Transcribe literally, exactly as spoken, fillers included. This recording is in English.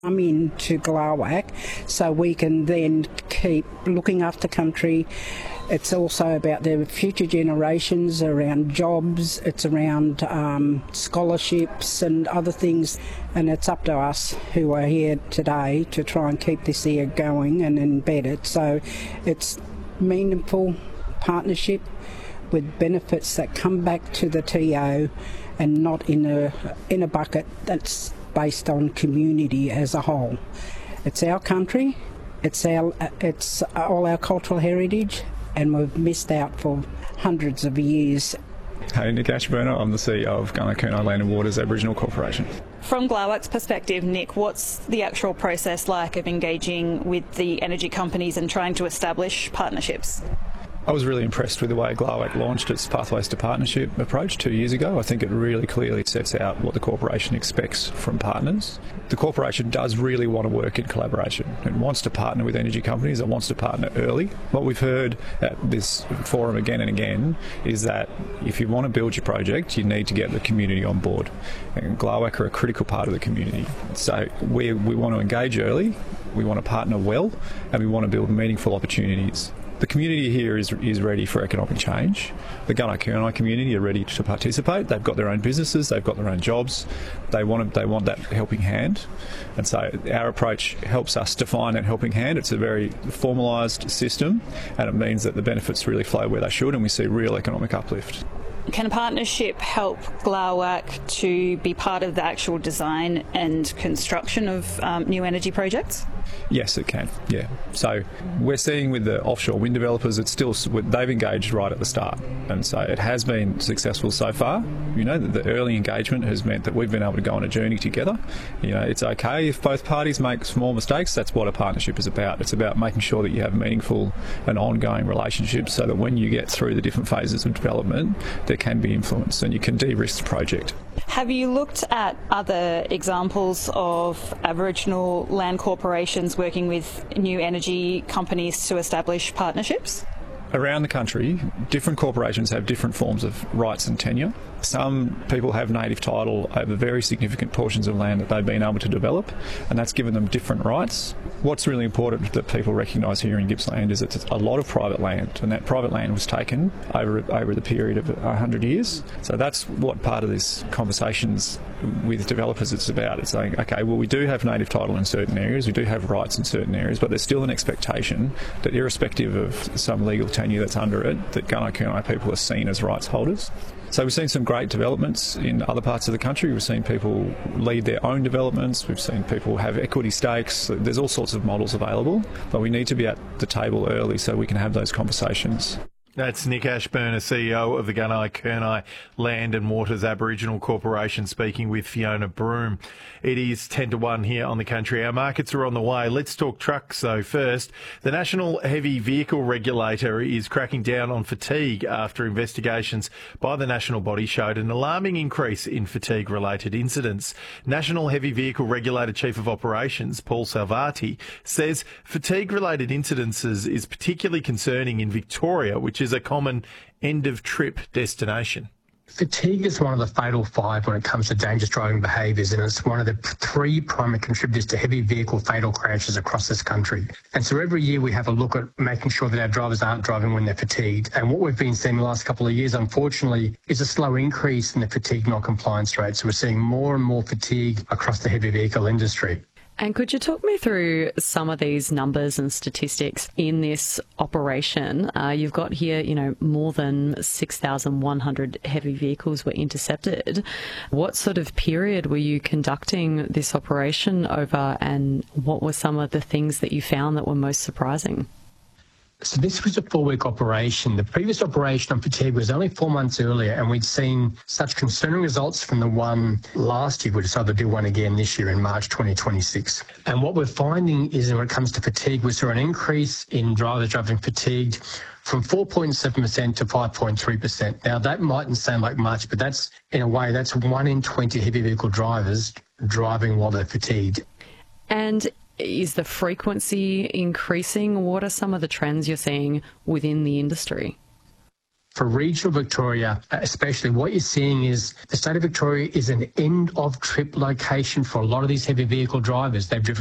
I'm into Glowak, so we can then keep looking after country. It's also about the future generations, around jobs, it's around um, scholarships and other things, and it's up to us who are here today to try and keep this here going and embed it. So it's meaningful partnership with benefits that come back to the T O and not in a in a bucket that's based on community as a whole. It's our country, it's our it's all our cultural heritage, and we've missed out for hundreds of years. Hey, Nick Ashburner, I'm the C E O of Gunai Kurnai Land and Waters Aboriginal Corporation. From Glowak's perspective, Nick, what's the actual process like of engaging with the energy companies and trying to establish partnerships? I was really impressed with the way Glowak launched its Pathways to Partnership approach two years ago. I think it really clearly sets out what the corporation expects from partners. The corporation does really want to work in collaboration. It wants to partner with energy companies. It wants to partner early. What we've heard at this forum again and again is that if you want to build your project, you need to get the community on board. And Glowak are a critical part of the community. So we, we want to engage early, we want to partner well, and we want to build meaningful opportunities. The community here is is ready for economic change. The Gunai Kurnai community are ready to participate. They've got their own businesses, they've got their own jobs. They want they want that helping hand, and so our approach helps us define that helping hand. It's a very formalised system, and it means that the benefits really flow where they should, and we see real economic uplift. Can a partnership help Glowak to be part of the actual design and construction of um, new energy projects? Yes, it can, yeah. So we're seeing with the offshore wind developers, it's still, they've engaged right at the start. And so it has been successful so far. You know, the early engagement has meant that we've been able to go on a journey together. You know, it's okay if both parties make small mistakes. That's what a partnership is about. It's about making sure that you have meaningful and ongoing relationships so that when you get through the different phases of development, there can be influence and you can de-risk the project. Have you looked at other examples of Aboriginal land corporations working with new energy companies to establish partnerships? Around the country, different corporations have different forms of rights and tenure. Some people have native title over very significant portions of land that they've been able to develop, and that's given them different rights. What's really important that people recognise here in Gippsland is that it's a lot of private land, and that private land was taken over over the period of one hundred years. So that's what part of this conversations with developers it's about. It's saying, okay, well, we do have native title in certain areas, we do have rights in certain areas, but there's still an expectation that irrespective of some legal tenure that's under it, that Gunai Kurnai people are seen as rights holders. So we've seen some great developments in other parts of the country. We've seen people lead their own developments. We've seen people have equity stakes. There's all sorts of models available, but we need to be at the table early so we can have those conversations. That's Nick Ashburner, C E O of the Gunai Kurnai Land and Waters Aboriginal Corporation, speaking with Fiona Broom. It is ten to one here on The Country. Our markets are on the way. Let's talk trucks, though. First, the National Heavy Vehicle Regulator is cracking down on fatigue after investigations by the national body showed an alarming increase in fatigue-related incidents. National Heavy Vehicle Regulator Chief of Operations, Paul Salvati, says fatigue-related incidences is particularly concerning in Victoria, which is a common end-of-trip destination. Fatigue is one of the fatal five when it comes to dangerous driving behaviours, and it's one of the three primary contributors to heavy vehicle fatal crashes across this country. And so every year we have a look at making sure that our drivers aren't driving when they're fatigued. And what we've been seeing the last couple of years, unfortunately, is a slow increase in the fatigue non-compliance rate. So we're seeing more and more fatigue across the heavy vehicle industry. And could you talk me through some of these numbers and statistics in this operation? Uh, you've got here, you know, more than six thousand one hundred heavy vehicles were intercepted. What sort of period were you conducting this operation over, and what were some of the things that you found that were most surprising? So this was a four-week operation. The previous operation on fatigue was only four months earlier, and we'd seen such concerning results from the one last year. We decided to do one again this year in March twenty twenty-six. And what we're finding is when it comes to fatigue, we saw an increase in drivers driving fatigued from four point seven percent to five point three percent. Now, that mightn't sound like much, but that's, in a way, that's one in twenty heavy vehicle drivers driving while they're fatigued. And is the frequency increasing? What are some of the trends you're seeing within the industry? For regional Victoria, especially, what you're seeing is the state of Victoria is an end-of-trip location for a lot of these heavy vehicle drivers. They've driven